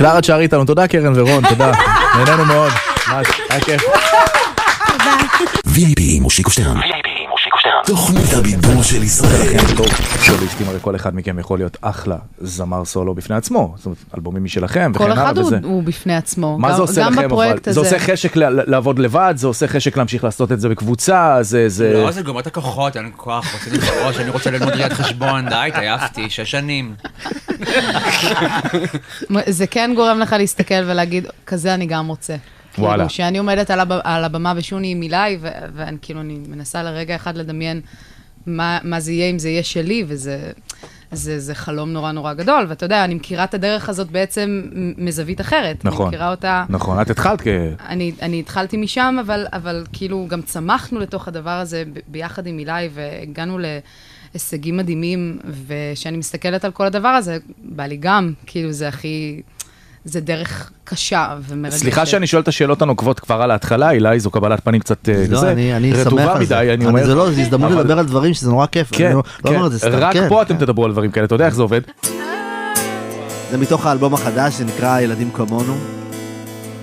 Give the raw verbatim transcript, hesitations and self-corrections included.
קלרה תשארי איתנו, תודה קרן ורון, תודה. נהנינו מאוד. ממש, היה כיף. תודה. וי איי פי מושיקו שטרן. תוכנית הבידור של ישראל. סוליסטים, הרי כל אחד מכם יכול להיות אחלה זמר סולו בפני עצמו. זאת אומרת, אלבומים משלכם וכן כל הלאה. אחד הוא בפני עצמו. מה זה עושה לכם? זה עושה חשק לעבוד לבד, זה עושה חשק להמשיך לעשות את זה בקבוצה, זה... לא, זה גומר את הכוחות, אין כוח, רוצה לבחוש, אני רוצה ללמוד ראיית חשבון, די, תעייפתי, שש שנים. זה כן גורם לך להסתכל ולהגיד, כזה אני גם רוצה. וואלה. שאני עומדת על הבמה בשוני עם מילי, ואני כאילו, אני מנסה לרגע אחד לדמיין מה זה יהיה אם זה יהיה שלי, וזה זה חלום נורא נורא גדול, ואתה יודע, אני מכירה את הדרך הזאת בעצם מזווית אחרת. נכון. אני מכירה אותה... נכון, את התחלת כ... אני, אני התחלתי משם, אבל, אבל כאילו גם צמחנו לתוך הדבר הזה ביחד עם מילי, והגענו להישגים מדהימים, ושאני מסתכלת על כל הדבר הזה, בא לי גם, כאילו זה הכי... זה דרך קשה ומרגשת. סליחה שאני שואל את השאלות הנוקבות כבר על ההתחלה, אילי, זו קבלת פנים קצת לא, אני שמח על זה. זה לא, זה הזדמנות לדבר על דברים שזה נורא כיף. כן, רק פה אתם תדברו על דברים כאלה, אתה יודע איך זה עובד? זה מתוך האלבום החדש, זה נקרא ילדים כמונו.